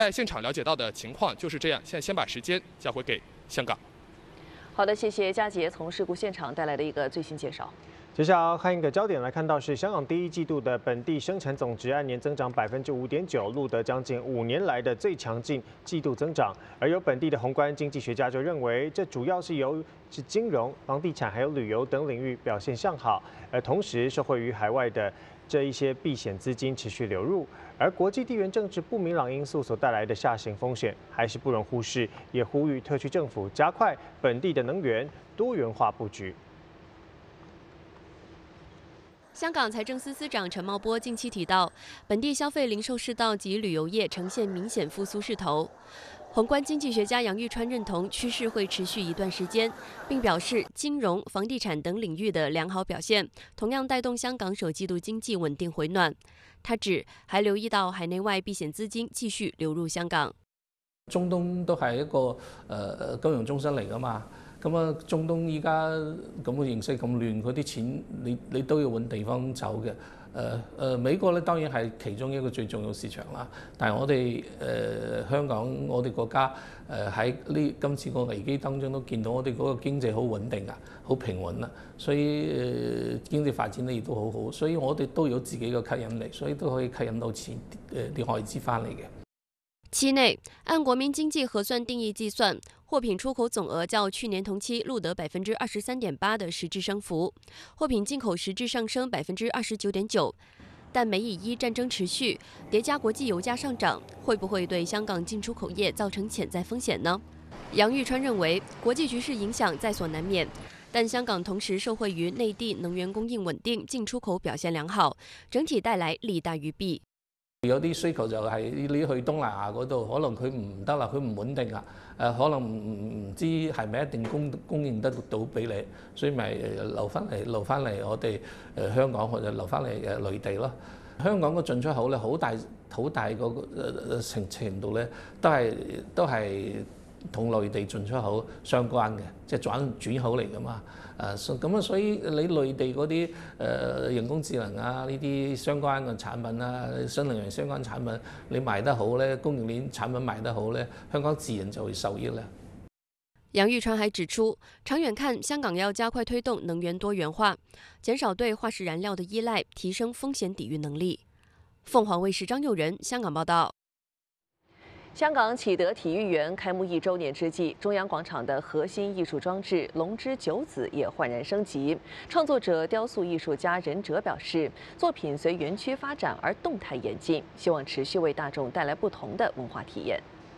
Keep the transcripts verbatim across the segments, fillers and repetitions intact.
在现场了解到的情况就是这样，现在先把时间交回给香港。 好的，谢谢佳杰从事故现场带来的一个最新介绍。 接下来看一个焦点来看到是香港第一季度的本地生产总值按年增长百分之五点九，录得将近五年来的最强劲季度增长。而有本地的宏观经济学家就认为，这主要是由是金融、房地产还有旅游等领域表现向好，而同时受惠于海外的这一些避险资金持续流入，而国际地缘政治不明朗因素所带来的下行风险还是不容忽视，也呼吁特区政府加快本地的能源多元化布局。 香港财政司司长陈茂波近期提到，本地消费零售市道及旅游业呈现明显复苏势头。宏观经济学家杨玉川认同趋势会持续一段时间，并表示金融、房地产等领域的良好表现，同样帶動香港首季度經濟穩定回暖。他指還留意到海內外避險資金繼續流入香港。 中東都係一個誒金融中心嚟㗎嘛。咁啊，中東依家咁嘅形勢咁亂，嗰啲錢你你都要揾地方走嘅。誒、呃、誒，美國咧當然係其中一個最重要市場啦。但係我哋誒、呃、香港，我哋國家誒喺呢今次個危機當中都見到我哋嗰個經濟好穩定啊，好平穩啊，所以誒、呃、經濟發展咧亦都好好，所以我哋都有自己嘅吸引力，所以都可以吸引到錢誒啲外資翻嚟嘅。 期內，按國民經濟核算定義計算，貨品出口總額較去年同期錄得百分之二十三點八的實質升幅，貨品進口實質上升百分之二十九點九。但美以伊戰爭持續，疊加國際油價上漲，會不會對香港進出口業造成潛在風險呢？楊玉川認為，國際局勢影響在所難免，但香港同時受惠於內地能源供應穩定，進出口表現良好，整體帶來利大於弊。 有啲需求就係你去東南亞嗰度，可能佢唔得啦，佢唔穩定啊，誒可能唔唔知係咪一定供供應得到俾你，所以咪留翻嚟留翻嚟我哋誒香港或者留翻嚟誒內地咯。香港個進出口咧好大好大個誒程程度咧都係都係同內地進出口相關嘅，即係轉轉口嚟㗎嘛。誒咁啊，所以你內地嗰啲誒人工智能啊呢啲相關嘅產品啊，新能源相關產品，你賣得好咧，供應鏈產品賣得好咧，香港自然就會受益啦。 楊玉川還指出，長遠看，香港要加快推動能源多元化，減少對化石燃料的依賴，提升風險抵禦能力。鳳凰衛視張佑仁香港報道。 香港啟德體育園開幕一週年之際，中央廣場的核心藝術裝置龍之九子也煥然升級。創作者雕塑藝術家任哲表示，作品隨園區發展而動態演進，希望持續為大眾帶來不同的文化體驗。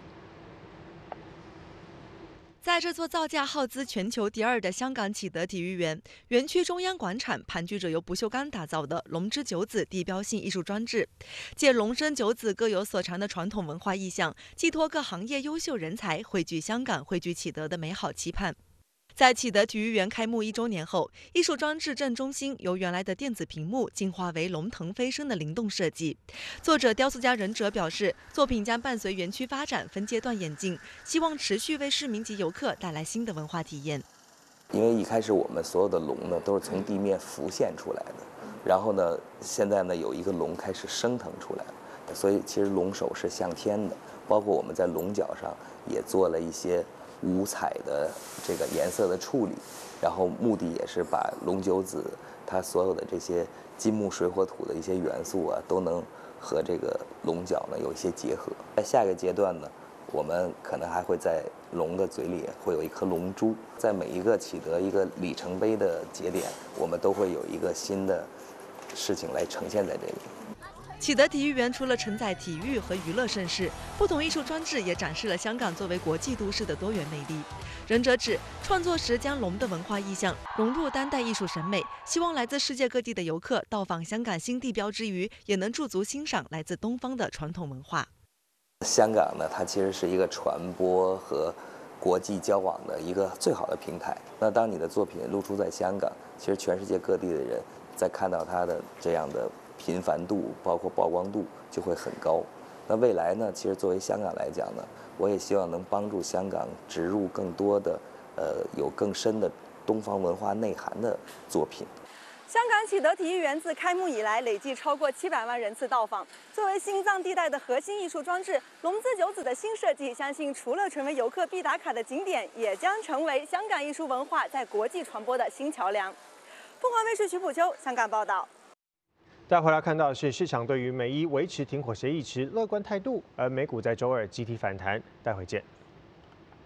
在這座造價耗資全球第二的香港啟德體育園，園區中央廣場盤踞着由不鏽鋼打造的龍之九子地標性藝術裝置，借龍生九子各有所長的傳統文化意象，寄託各行業優秀人才匯聚香港、匯聚啟德的美好期盼。在啟德體育園開幕一週年後，藝術裝置正中心由原來的電子屏幕進化為龍騰飛升的靈動設計。作者雕塑家任哲表示，作品將伴隨園區發展分階段演進，希望持續為市民及遊客帶來新的文化體驗。 因為一開始我們所有的龍呢都是從地面浮現出來的，然後呢現在呢有一個龍開始升騰出來，所以其實龍首是向天的，包括我們在龍角上也做了一些五彩的這個顏色的處理，然後目的也是把龍九子它所有的這些金木水火土的一些元素啊，都能和這個龍角呢有一些結合。在下一個階段呢，我們可能還會在龍的嘴裡會有一顆龍珠。在每一個啟德一個里程碑的節點，我們都會有一個新的事情來呈現在這裡。 啟德體育園除了承載體育和娛樂盛事，不同藝術裝置也展示了香港作為國際都市的多元魅力。任哲指，創作時將龍的文化意象融入當代藝術審美，希望來自世界各地的遊客到訪香港新地標之餘，也能駐足欣賞來自東方的傳統文化。 香港呢，它其實是一個傳播和國際交往的一個最好的平台。那當你的作品露出在香港，其實全世界各地的人在看到它的這樣的頻繁度，包括曝光度就會很高。那未來呢，其實作為香港來講呢，我也希望能幫助香港植入更多的，呃，有更深的東方文化內涵的作品。 香港启德体育园自开幕以来，累计超过七百万人次到访。作为心脏地带的核心艺术装置，龙姿九子的新设计，相信除了成为游客必打卡的景点，也将成为香港艺术文化在国际传播的新桥梁。凤凰卫视徐普秋香港报道。 再回来看到的是市场对于美伊维持停火协议持乐观态度，而美股在周二集体反弹。待会见。